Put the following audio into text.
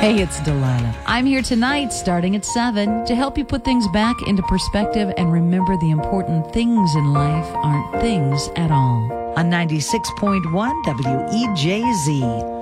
Hey, it's Delilah. I'm here tonight, starting at 7, to help you put things back into perspective and remember the important things in life aren't things at all. On 96.1 WEJZ.